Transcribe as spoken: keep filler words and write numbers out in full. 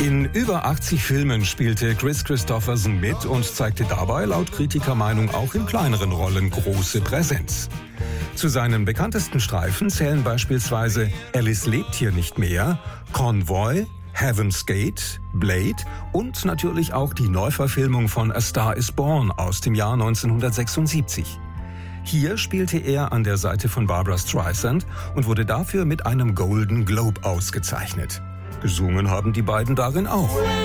In über achtzig Filmen spielte Kris Kristofferson mit und zeigte dabei laut Kritikermeinung auch in kleineren Rollen große Präsenz. Zu seinen bekanntesten Streifen zählen beispielsweise Alice lebt hier nicht mehr, Convoy, Heaven's Gate, Blade und natürlich auch die Neuverfilmung von A Star is Born aus dem Jahr neunzehnhundertsechsundsiebzig. Hier spielte er an der Seite von Barbra Streisand und wurde dafür mit einem Golden Globe ausgezeichnet. Gesungen haben die beiden darin auch.